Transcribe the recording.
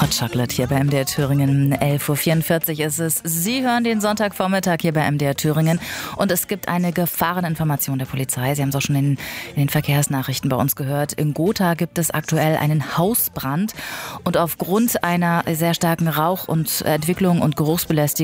Hot Chocolate hier bei MDR Thüringen. 11.44 Uhr ist es. Sie hören den Sonntagvormittag hier bei MDR Thüringen. Und es gibt eine Gefahreninformation der Polizei. Sie haben es auch schon in den Verkehrsnachrichten bei uns gehört. In Gotha gibt es aktuell einen Hausbrand. Und aufgrund einer sehr starken Rauch- und Entwicklung und Geruchsbelästigung